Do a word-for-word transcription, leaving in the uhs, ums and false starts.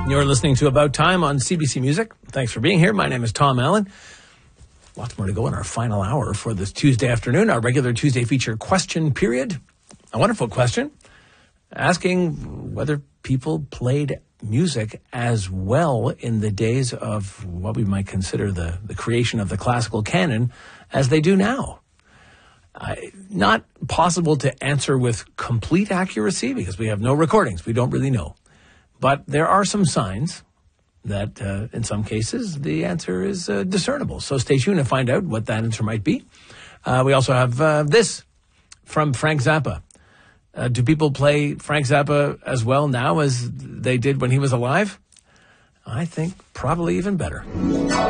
You're listening to About Time on C B C Music. Thanks for being here. My name is Tom Allen. Lots more to go in our final hour for this Tuesday afternoon, our regular Tuesday feature question period. A wonderful question asking whether people played music as well in the days of what we might consider the, the creation of the classical canon as they do now. Uh, not possible to answer with complete accuracy because we have no recordings. We don't really know. But there are some signs that uh, in some cases the answer is uh, discernible. So stay tuned and find out what that answer might be. Uh, we also have uh, this from Frank Zappa. Uh, do people play Frank Zappa as well now as they did when he was alive? I think probably even better.